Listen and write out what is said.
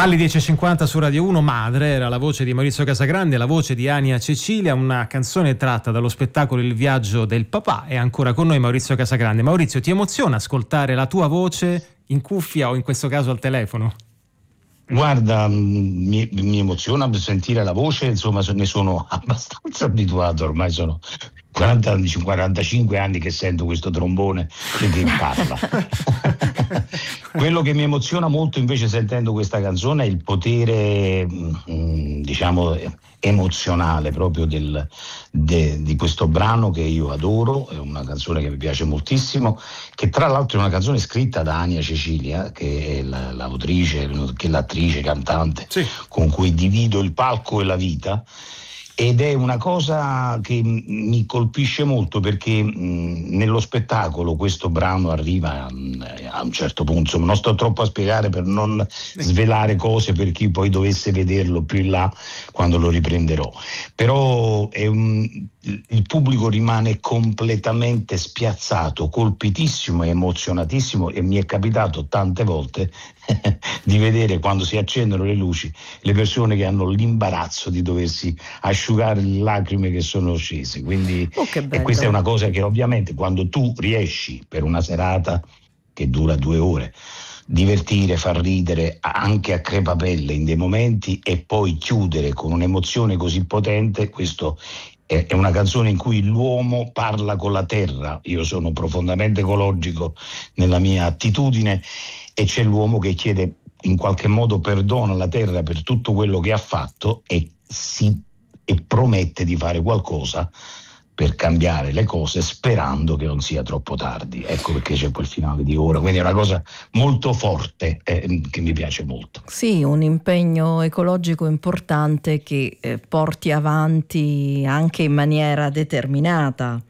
Alle 10.50 su Radio 1, Madre, era la voce di Maurizio Casagrande, la voce di Ania Cecilia, una canzone tratta dallo spettacolo Il viaggio del papà. È ancora con noi Maurizio Casagrande. Maurizio, ti emoziona ascoltare la tua voce in cuffia o in questo caso al telefono? Guarda, mi emoziona sentire la voce, insomma ne sono abbastanza abituato, ormai sono 45 anni che sento questo trombone che parla. Quello che mi emoziona molto invece sentendo questa canzone è il potere, diciamo, emozionale proprio di questo brano che io adoro, è una canzone che mi piace moltissimo, che tra l'altro è una canzone scritta da Ania Cecilia, che è l'autrice, che è l'attrice, cantante, Sì. con cui divido il palco e la vita. Ed è una cosa che mi colpisce molto perché nello spettacolo questo brano arriva a un certo punto, insomma, non sto troppo a spiegare per non svelare cose per chi poi dovesse vederlo più in là quando lo riprenderò, però il pubblico rimane completamente spiazzato, colpitissimo e emozionatissimo, e mi è capitato tante volte di vedere, quando si accendono le luci, le persone che hanno l'imbarazzo di doversi asciugare le lacrime che sono scese. Quindi che bello. E questa è una cosa che ovviamente quando tu riesci per una serata che dura 2 ore divertire, far ridere anche a crepapelle in dei momenti e poi chiudere con un'emozione così potente, questo è una canzone in cui l'uomo parla con la terra. Io sono profondamente ecologico nella mia attitudine e c'è l'uomo che chiede in qualche modo perdono alla terra per tutto quello che ha fatto e promette di fare qualcosa per cambiare le cose sperando che non sia troppo tardi. Ecco perché c'è quel finale di ora, quindi è una cosa molto forte che mi piace molto. Sì, un impegno ecologico importante che porti avanti anche in maniera determinata.